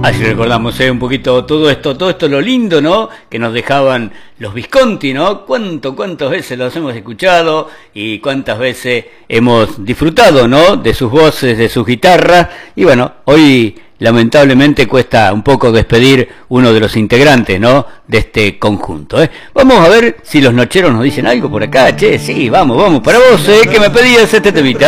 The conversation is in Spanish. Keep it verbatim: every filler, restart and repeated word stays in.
Así recordamos eh, un poquito todo esto, todo esto lo lindo, ¿no? Que nos dejaban los Visconti, ¿no? Cuánto, cuántas veces los hemos escuchado y cuántas veces hemos disfrutado, ¿no? De sus voces, de sus guitarras. Y bueno, hoy lamentablemente cuesta un poco despedir uno de los integrantes, ¿no? De este conjunto, ¿eh? Vamos a ver si los nocheros nos dicen algo por acá. Che, sí, vamos, vamos, para vos, ¿eh? Que me pedías este temita.